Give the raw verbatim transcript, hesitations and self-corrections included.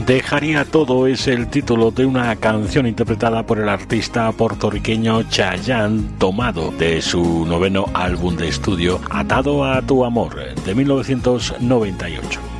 Dejaría todo es el título de una canción interpretada por el artista puertorriqueño Chayanne, tomado de su noveno álbum de estudio Atado a tu amor de mil novecientos noventa y ocho.